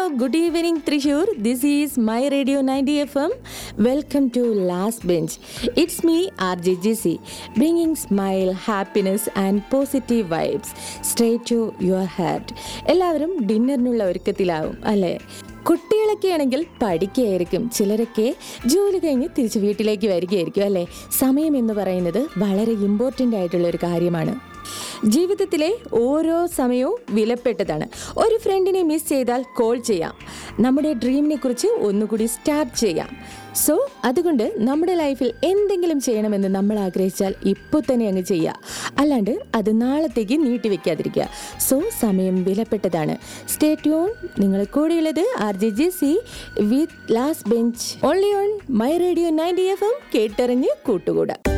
good evening Trishur. This is my Radio 90 FM. Welcome to Last Bench. It's me RJGC, bringing smile, happiness and positive vibes straight to your heart. എല്ലാവരും ഡിന്നറിനുള്ള ഒരുക്കത്തിലാവും അല്ലേ? കുട്ടികളൊക്കെ ആണെങ്കിൽ പഠിക്കുകയായിരിക്കും, ചിലരൊക്കെ ജോലി കഴിഞ്ഞ് തിരിച്ച് വീട്ടിലേക്ക് വരികയായിരിക്കും അല്ലേ? സമയം എന്ന് പറയുന്നത് വളരെ ഇമ്പോർട്ടൻ്റ് ആയിട്ടുള്ള ഒരു കാര്യമാണ്. ജീവിതത്തിലെ ഓരോ സമയവും വിലപ്പെട്ടതാണ്. ഒരു ഫ്രണ്ടിനെ മിസ് ചെയ്താൽ കോൾ ചെയ്യാം, നമ്മുടെ ഡ്രീമിനെ കുറിച്ച് ഒന്നുകൂടി സ്റ്റാർട്ട് ചെയ്യാം. സോ അതുകൊണ്ട് നമ്മുടെ ലൈഫിൽ എന്തെങ്കിലും ചെയ്യണമെന്ന് നമ്മൾ ആഗ്രഹിച്ചാൽ ഇപ്പോൾ തന്നെ അങ്ങ് ചെയ്യുക, അല്ലാണ്ട് അത് നാളത്തേക്ക് നീട്ടിവെക്കാതിരിക്കുക. സോ സമയം വിലപ്പെട്ടതാണ്. Stay tune. നിങ്ങൾ കൂടെയുള്ളത് RJGC with last bench, only on my radio 90 FM. കേട്ടറിഞ്ഞ് കൂട്ടുകൂടാ.